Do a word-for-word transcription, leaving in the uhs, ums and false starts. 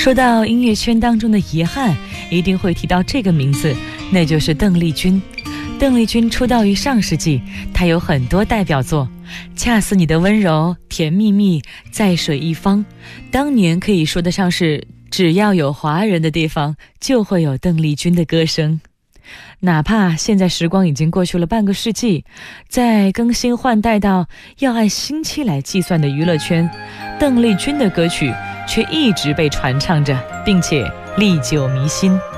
说到音乐圈当中的遗憾，一定会提到这个名字，那就是邓丽君。邓丽君出道于上世纪，她有很多代表作，恰似你的温柔、甜蜜蜜、在水一方，当年可以说得上是只要有华人的地方就会有邓丽君的歌声。哪怕现在时光已经过去了半个世纪，在更新换代到要按星期来计算的娱乐圈，邓丽君的歌曲却一直被传唱着，并且历久弥新。